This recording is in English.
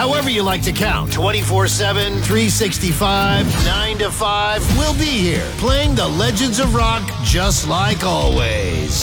However you like to count. 24/7, 365, 9 to 5. We'll be here playing the legends of rock just like always.